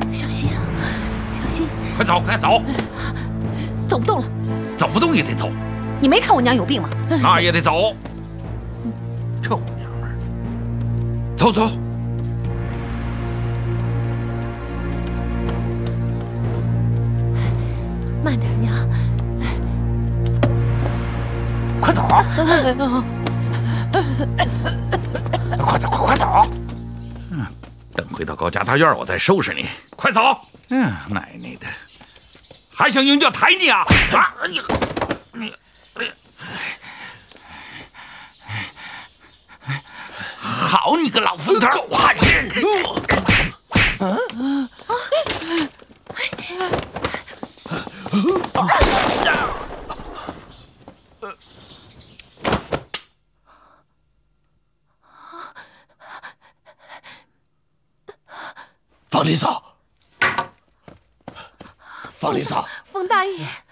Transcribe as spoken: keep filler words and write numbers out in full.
小心啊，小心！ 快走，快走！ 走不动了， 走不动也得走。 你没看我娘有病吗？ 那也得走。臭娘们儿，走走。 慢点，娘。 快走！快走，快快走！嗯，等回到高家大院，我再收拾你。快走！嗯，奶奶的，还想用脚抬你啊！啊！你你好你个老疯头，狗汉奸！啊啊！ 方林嫂，方林嫂， 冯大爷。